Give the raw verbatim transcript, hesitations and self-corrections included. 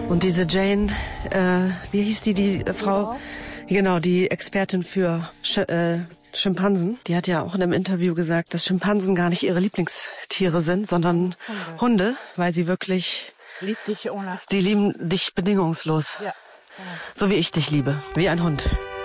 Und diese Jane, äh, wie hieß die, die äh, Frau? Genau, die Expertin für Sch äh, Schimpansen. Die hat ja auch in einem Interview gesagt, dass Schimpansen gar nicht ihre Lieblingstiere sind, sondern Hunde, Hunde weil sie wirklich... Liebt dich ohne... Sie lieben dich bedingungslos. Ja. So wie ich dich liebe, wie ein Hund.